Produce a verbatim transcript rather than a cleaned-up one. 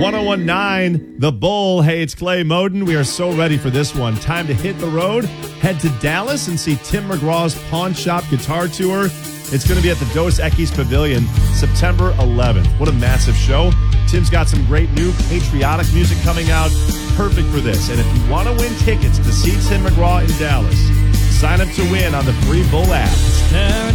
ten nineteen, The Bull. Hey, it's Clay Moden. We are so ready for this one. Time to hit the road, head to Dallas, and see Tim McGraw's Pawn Shop Guitar Tour. It's going to be at the Dos Equis Pavilion, September eleventh. What a massive show. Tim's got some great new patriotic music coming out. Perfect for this. And if you want to win tickets to see Tim McGraw in Dallas, sign up to win on the free Bull app.